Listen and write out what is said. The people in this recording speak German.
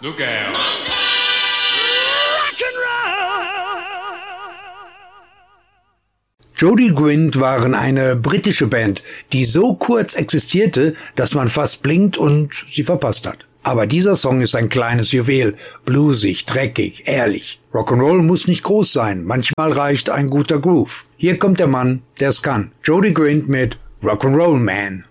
Look out. Jody Gwynth waren eine britische Band, die so kurz existierte, dass man fast blinkt und sie verpasst hat. Aber dieser Song ist ein kleines Juwel, bluesig, dreckig, ehrlich. Rock'n'Roll muss nicht groß sein, manchmal reicht ein guter Groove. Hier kommt der Mann, der es kann. Jody Gwynth mit Rock'n'Roll Man.